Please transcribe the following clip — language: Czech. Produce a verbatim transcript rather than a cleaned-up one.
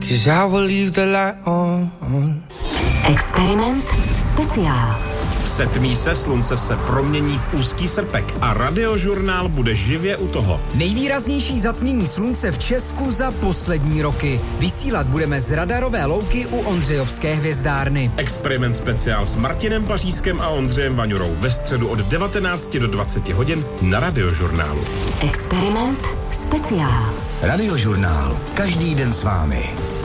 'cause I will leave the light on. Experiment speciál. Setmí se, slunce se promění v úzký srpek a Radiožurnál bude živě u toho. Nejvýraznější zatmění slunce v Česku za poslední roky. Vysílat budeme z radarové louky u Ondřejovské hvězdárny. Experiment speciál s Martinem Pařískem a Ondřejem Vaňurou ve středu od devatenácti do dvaceti hodin na Radiožurnálu. Experiment speciál. Radiožurnál. Každý den s vámi.